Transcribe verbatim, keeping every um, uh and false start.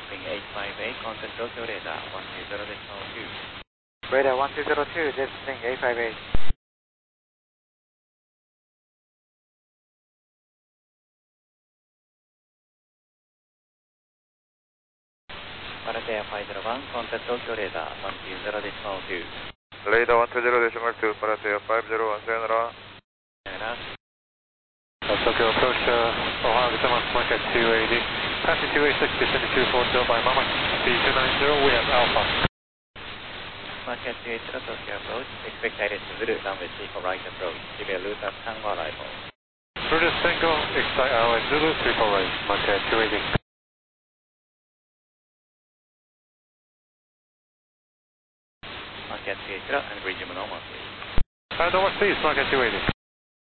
Descending eight five eight, contact Tokyo Radar one two zero decimal two. Radar one two zero two, descending eight five eight. Paratea five zero one, contact Tokyo Radar one two zero decimal two. Radar one two zero decimal two, Paratea five zero one, sayonara. Sayonara. Tokyo approach, uh, Ohio Gatamas, market two eighty. Passing two eighty-six, descending two four zero by Mama. Speed two nine zero, we have Alpha. Market two eighty, Tokyo approach. Expect direct to zero, runway three for right approach. Give a route of Tango arrival. Route Tango, excite our Zulu three four right, market two eighty. Market two eighty, and resume normal, please. Uh, normal, please, market two eighty.